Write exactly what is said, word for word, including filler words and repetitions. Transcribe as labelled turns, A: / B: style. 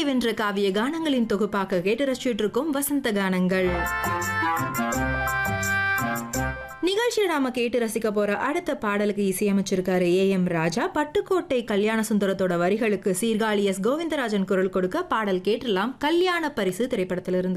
A: வென்ற காவிய கானங்களின் தொகுப்பாக கேட்டு ரசிச்சுட்டு இருக்கோம் வசந்த கானங்கள். நிகழ்ச்சியை நாம கேட்டு ரசிக்க போற அடுத்த பாடலுக்கு இசையமைச்சிருக்காரு ஏ எம் ராஜா. பட்டுக்கோட்டை கல்யாண சுந்தரத்தோட வரிகளுக்கு சீர்காழி எஸ் கோவிந்தராஜன் குரல் கொடுக்க பாடல் கேட்டுலாம். கல்யாண பரிசு திரைப்படத்திலிருந்து.